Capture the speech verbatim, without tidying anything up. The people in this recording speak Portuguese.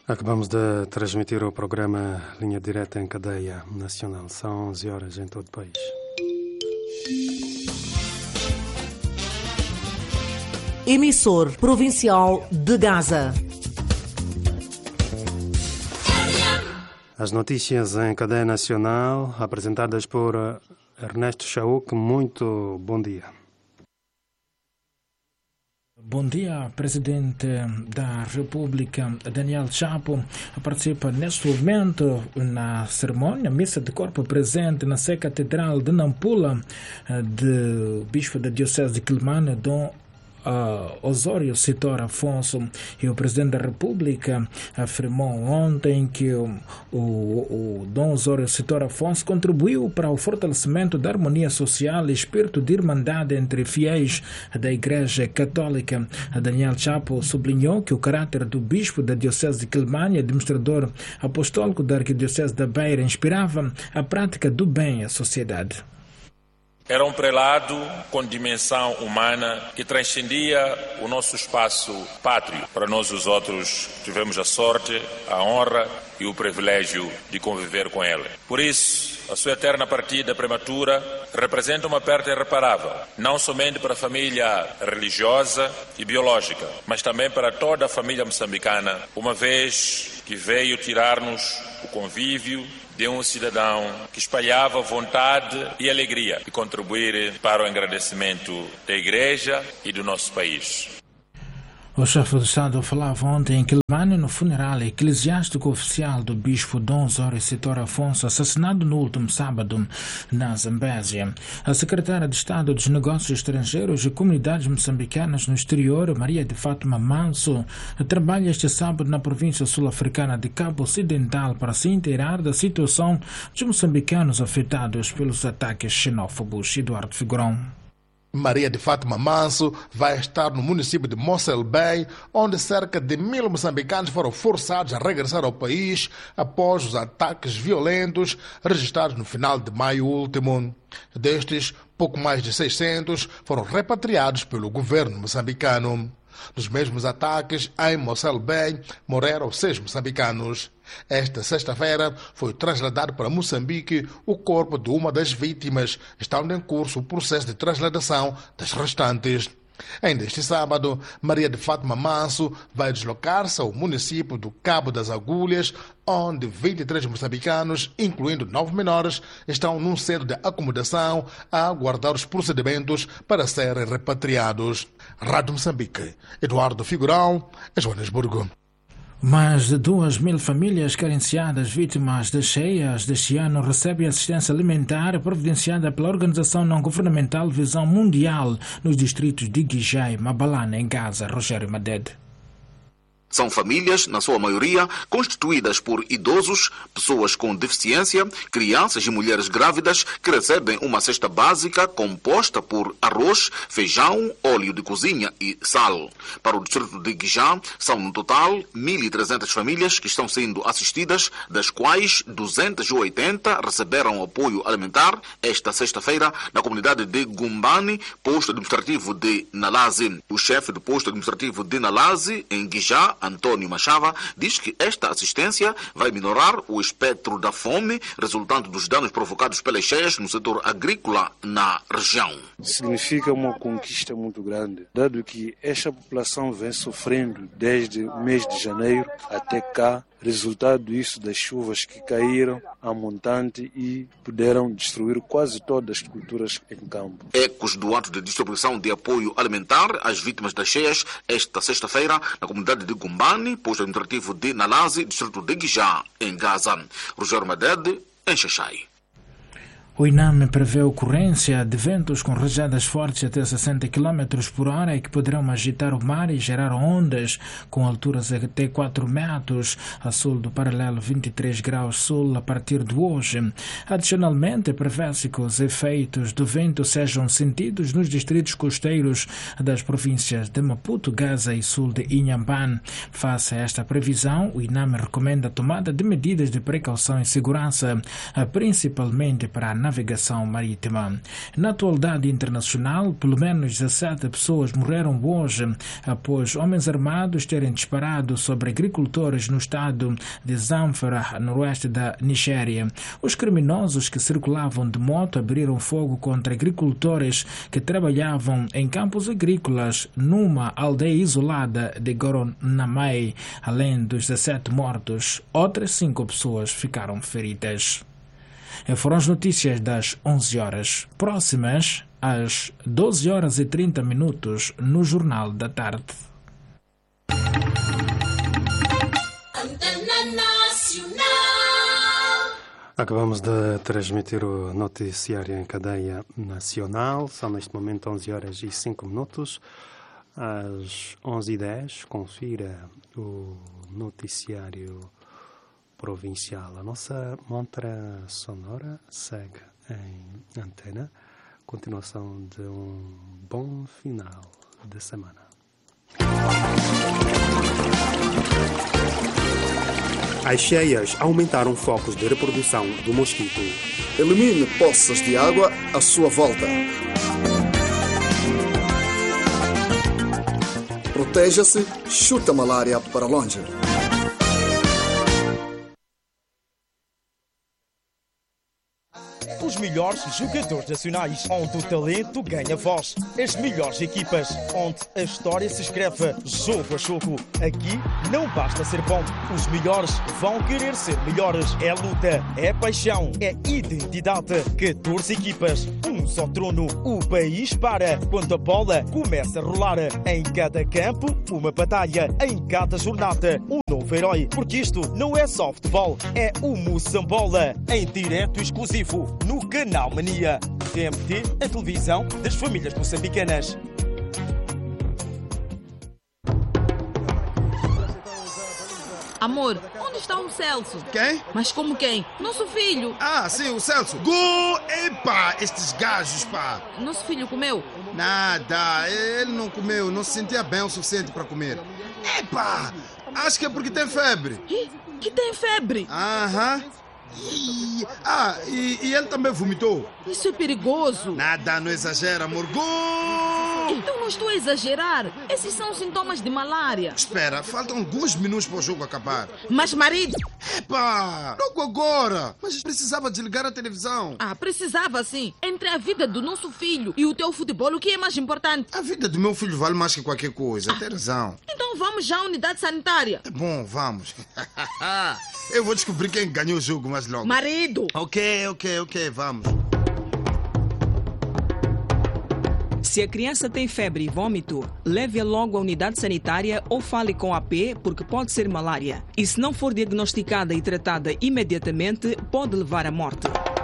Acabamos de transmitir o programa Linha Direta em Cadeia Nacional. São onze horas em todo o país. Emissor provincial de Gaza. As notícias em Cadeia Nacional, apresentadas por Ernesto Chauk. Muito bom dia. Bom dia, Presidente da República, Daniel Chapo, participa neste momento na cerimônia, missa de corpo presente na Sé Catedral de Nampula, de Bispo da Diocese de Quelimane, Dom Uh, Osório Sitor Afonso. E o Presidente da República afirmou ontem que o, o, o Dom Osório Sitor Afonso contribuiu para o fortalecimento da harmonia social e espírito de irmandade entre fiéis da Igreja Católica. Daniel Chapo sublinhou que o caráter do Bispo da Diocese de Quelimane, administrador apostólico da Arquidiocese da Beira, inspirava a prática do bem à sociedade. Era um prelado com dimensão humana que transcendia o nosso espaço pátrio. Para nós os outros tivemos a sorte, a honra e o privilégio de conviver com ele. Por isso, a sua eterna partida prematura representa uma perda irreparável, não somente para a família religiosa e biológica, mas também para toda a família moçambicana, uma vez que veio tirar-nos o convívio de um cidadão que espalhava vontade e alegria e contribuir para o engrandecimento da Igreja e do nosso país. O chefe do Estado falava ontem em Quelimane no funeral eclesiástico oficial do Bispo Dom Osório Sitor Afonso, assassinado no último sábado na Zambésia. A secretária de Estado dos Negócios Estrangeiros e Comunidades Moçambicanas no Exterior, Maria de Fátima Manso, trabalha este sábado na província sul-africana de Cabo Ocidental para se inteirar da situação dos moçambicanos afetados pelos ataques xenófobos. Eduardo Figurão. Maria de Fátima Manso vai estar no município de Mossel Bay, onde cerca de mil moçambicanos foram forçados a regressar ao país após os ataques violentos registrados no final de maio último. Destes, pouco mais de seiscentos foram repatriados pelo governo moçambicano. Nos mesmos ataques, em Mossel Bay, morreram seis moçambicanos. Esta sexta-feira foi trasladado para Moçambique o corpo de uma das vítimas, estando em curso o processo de transladação das restantes. Ainda este sábado, Maria de Fátima Manso vai deslocar-se ao município do Cabo das Agulhas, onde vinte e três moçambicanos, incluindo nove menores, estão num centro de acomodação a aguardar os procedimentos para serem repatriados. Rádio Moçambique, Eduardo Figurão, Joanesburgo. Mais de duas mil famílias carenciadas vítimas de cheias deste ano recebem assistência alimentar providenciada pela organização não-governamental Visão Mundial nos distritos de Guijá e Mabalane, em Gaza. Rogério Madede. São famílias, na sua maioria, constituídas por idosos, pessoas com deficiência, crianças e mulheres grávidas que recebem uma cesta básica composta por arroz, feijão, óleo de cozinha e sal. Para o distrito de Guijá, são no total mil e trezentas famílias que estão sendo assistidas, das quais duzentas e oitenta receberam apoio alimentar esta sexta-feira na comunidade de Gumbani, posto administrativo de Nalazi. O chefe do posto administrativo de Nalazi, em Guijá, Antônio Machava, diz que esta assistência vai minorar o espectro da fome resultante dos danos provocados pelas cheias no setor agrícola na região. Significa uma conquista muito grande, dado que esta população vem sofrendo desde o mês de janeiro até cá, resultado disso das chuvas que caíram a montante e puderam destruir quase todas as culturas em campo. Ecos do ato de distribuição de apoio alimentar às vítimas das cheias esta sexta-feira na comunidade de Gumbani, posto administrativo de Nalazi, distrito de Guijá, em Gaza. Rogério Madede, em Xaxai. O INAME prevê a ocorrência de ventos com rajadas fortes até sessenta quilômetros por hora e que poderão agitar o mar e gerar ondas com alturas até quatro metros a sul do paralelo vinte e três graus sul a partir de hoje. Adicionalmente, prevê-se que os efeitos do vento sejam sentidos nos distritos costeiros das províncias de Maputo, Gaza e sul de Inhambane. Face a esta previsão, o INAME recomenda a tomada de medidas de precaução e segurança, principalmente para a navegação marítima. Na atualidade internacional, pelo menos dezessete pessoas morreram hoje após homens armados terem disparado sobre agricultores no estado de Zamfara, no oeste da Nigéria. Os criminosos que circulavam de moto abriram fogo contra agricultores que trabalhavam em campos agrícolas numa aldeia isolada de Goronamai. Além dos dezessete mortos, outras cinco pessoas ficaram feridas. Foram as notícias das onze horas. Próximas às doze horas e trinta minutos no Jornal da Tarde. Acabamos de transmitir o noticiário em cadeia nacional. São neste momento onze horas e cinco minutos. Às onze e dez, confira o noticiário provincial. A nossa montra sonora segue em antena. Continuação de um bom final de semana. As cheias aumentaram focos de reprodução do mosquito. Elimine poças de água à sua volta. Proteja-se, chute a malária para longe. Os melhores jogadores nacionais, onde o talento ganha voz. As melhores equipas, onde a história se escreve jogo a jogo. Aqui não basta ser bom. Os melhores vão querer ser melhores. É luta, é paixão, é identidade. catorze equipas, um só trono. O país para quando a bola começa a rolar. Em cada campo, uma batalha. Em cada jornada, um novo herói. Porque isto não é só futebol, é o Moçambola. Em direto exclusivo no Canal Mania. T M T, a televisão das famílias moçambicanas. Amor, onde está o Celso? Quem? Mas como quem? Nosso filho. Ah, sim, o Celso. Gol! Epa, estes gajos, pá. Nosso filho comeu? Nada, ele não comeu, não se sentia bem o suficiente para comer. Epa, acho que é porque tem febre. E, que tem febre? Aham. E, ah, e, e ele também vomitou. Isso é perigoso. Nada, não exagera, amor. Gol! Então não estou a exagerar. Esses são sintomas de malária. Espera, faltam alguns minutos para o jogo acabar. Mas, marido... Epa, logo agora. Mas precisava desligar a televisão. Ah, precisava sim. Entre a vida do nosso filho e o teu futebol, o que é mais importante? A vida do meu filho vale mais que qualquer coisa, ah, tem razão. Então vamos já à unidade sanitária. É bom, vamos. Eu vou descobrir quem ganhou o jogo mais logo. Marido! Ok, ok, ok, vamos. Se a criança tem febre e vômito, leve-a logo à unidade sanitária ou fale com a P, porque pode ser malária. E se não for diagnosticada e tratada imediatamente, pode levar à morte.